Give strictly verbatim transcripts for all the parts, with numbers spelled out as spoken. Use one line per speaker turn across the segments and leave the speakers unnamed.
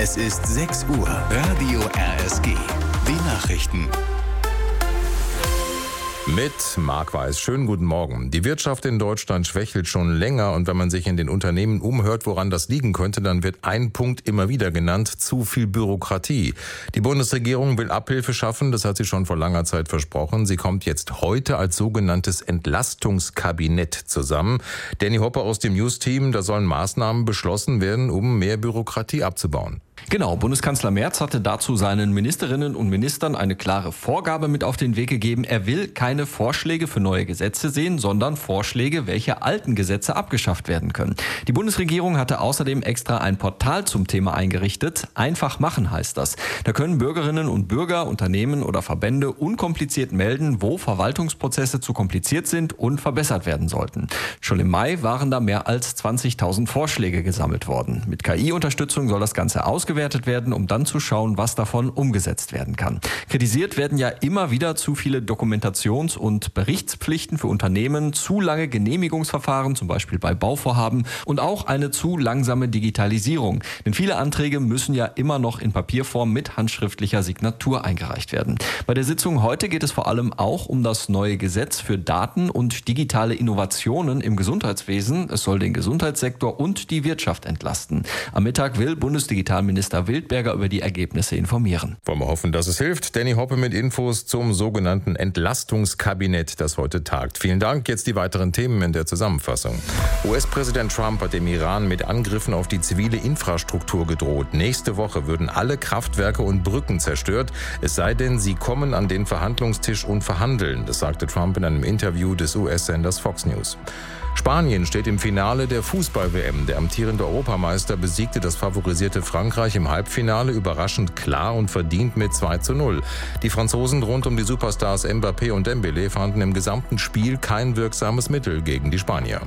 Es ist sechs Uhr. Radio R S G. Die Nachrichten.
Mit Marc Weiß. Schönen guten Morgen. Die Wirtschaft in Deutschland schwächelt schon länger und wenn man sich in den Unternehmen umhört, woran das liegen könnte, dann wird ein Punkt immer wieder genannt: zu viel Bürokratie. Die Bundesregierung will Abhilfe schaffen, das hat sie schon vor langer Zeit versprochen. Sie kommt jetzt heute als sogenanntes Entlastungskabinett zusammen. Danny Hoppe aus dem News-Team, da sollen Maßnahmen beschlossen werden, um mehr Bürokratie abzubauen.
Genau, Bundeskanzler Merz hatte dazu seinen Ministerinnen und Ministern eine klare Vorgabe mit auf den Weg gegeben. Er will keine Vorschläge für neue Gesetze sehen, sondern Vorschläge, welche alten Gesetze abgeschafft werden können. Die Bundesregierung hatte außerdem extra ein Portal zum Thema eingerichtet. Einfach machen heißt das. Da können Bürgerinnen und Bürger, Unternehmen oder Verbände unkompliziert melden, wo Verwaltungsprozesse zu kompliziert sind und verbessert werden sollten. Schon im Mai waren da mehr als zwanzigtausend Vorschläge gesammelt worden. Mit K I-Unterstützung soll das Ganze ausgewertet werden, um dann zu schauen, was davon umgesetzt werden kann. Kritisiert werden ja immer wieder zu viele Dokumentations- und Berichtspflichten für Unternehmen, zu lange Genehmigungsverfahren, zum Beispiel bei Bauvorhaben, und auch eine zu langsame Digitalisierung. Denn viele Anträge müssen ja immer noch in Papierform mit handschriftlicher Signatur eingereicht werden. Bei der Sitzung heute geht es vor allem auch um das neue Gesetz für Daten und digitale Innovationen im Gesundheitswesen. Es soll den Gesundheitssektor und die Wirtschaft entlasten. Am Mittag will Bundesdigitalminister Minister Wildberger über die Ergebnisse informieren.
Wollen wir hoffen, dass es hilft. Danny Hoppe mit Infos zum sogenannten Entlastungskabinett, das heute tagt. Vielen Dank. Jetzt die weiteren Themen in der Zusammenfassung. U S-Präsident Trump hat dem Iran mit Angriffen auf die zivile Infrastruktur gedroht. Nächste Woche würden alle Kraftwerke und Brücken zerstört, es sei denn, sie kommen an den Verhandlungstisch und verhandeln. Das sagte Trump in einem Interview des U S-Senders Fox News. Spanien steht im Finale der Fußball-W M. Der amtierende Europameister besiegte das favorisierte Frankreich im Halbfinale überraschend klar und verdient mit zwei zu null. Die Franzosen rund um die Superstars Mbappé und Dembélé fanden im gesamten Spiel kein wirksames Mittel gegen die Spanier.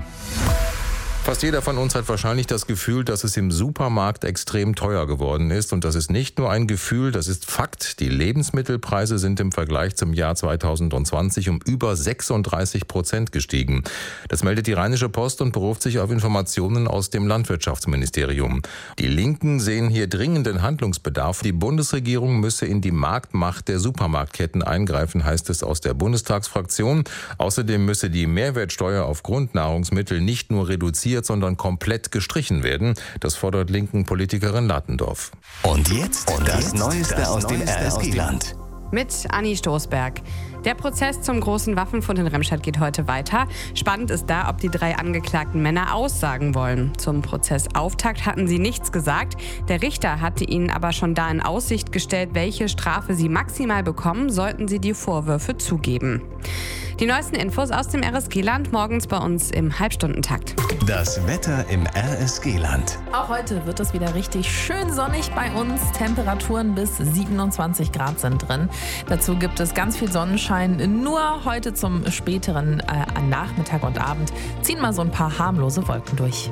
Fast jeder von uns hat wahrscheinlich das Gefühl, dass es im Supermarkt extrem teuer geworden ist. Und das ist nicht nur ein Gefühl, das ist Fakt. Die Lebensmittelpreise sind im Vergleich zum Jahr zweitausendzwanzig um über sechsunddreißig Prozent gestiegen. Das meldet die Rheinische Post und beruft sich auf Informationen aus dem Landwirtschaftsministerium. Die Linken sehen hier dringenden Handlungsbedarf. Die Bundesregierung müsse in die Marktmacht der Supermarktketten eingreifen, heißt es aus der Bundestagsfraktion. Außerdem müsse die Mehrwertsteuer auf Grundnahrungsmittel nicht nur reduziert, sondern komplett gestrichen werden. Das fordert linken Politikerin Latendorf.
Und jetzt
Und
das
jetzt
Neueste
das
aus dem
Neueste
R S G-Land.
Mit Anni Stoßberg. Der Prozess zum großen Waffenfund in Remscheid geht heute weiter. Spannend ist da, ob die drei angeklagten Männer aussagen wollen. Zum Prozessauftakt hatten sie nichts gesagt. Der Richter hatte ihnen aber schon da in Aussicht gestellt, welche Strafe sie maximal bekommen, sollten sie die Vorwürfe zugeben. Die neuesten Infos aus dem R S G-Land morgens bei uns im Halbstundentakt.
Das Wetter im R S G-Land.
Auch heute wird es wieder richtig schön sonnig bei uns. Temperaturen bis siebenundzwanzig Grad sind drin. Dazu gibt es ganz viel Sonnenschein. Nur heute zum späteren äh, Nachmittag und Abend ziehen mal so ein paar harmlose Wolken durch.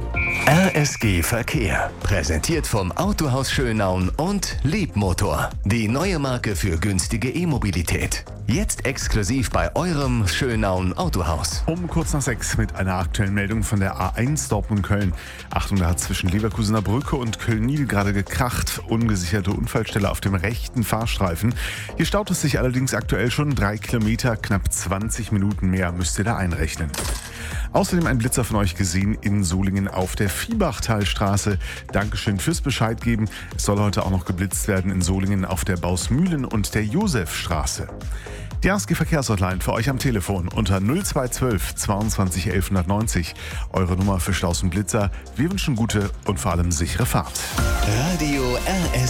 R S G Verkehr. Präsentiert vom Autohaus Schönaun und Liebmotor. Die neue Marke für günstige E-Mobilität. Jetzt exklusiv bei eurem Schönaun Autohaus.
Um kurz nach sechs mit einer aktuellen Meldung von der A eins Dortmund-Köln. Achtung, da hat zwischen Leverkusener Brücke und Köln-Niel gerade gekracht. Ungesicherte Unfallstelle auf dem rechten Fahrstreifen. Hier staut es sich allerdings aktuell schon drei Kilometer. Knapp zwanzig Minuten mehr müsst ihr da einrechnen. Außerdem ein Blitzer von euch gesehen in Solingen auf der Viehbachtalstraße. Dankeschön fürs Bescheid geben. Es soll heute auch noch geblitzt werden in Solingen auf der Bausmühlen und der Josefstraße. Die R S G-Verkehrshotline für euch am Telefon unter null zwei zwölf zweiundzwanzig elf neunzig. Eure Nummer für Staus und Blitzer. Wir wünschen gute und vor allem sichere Fahrt.
Radio R S G.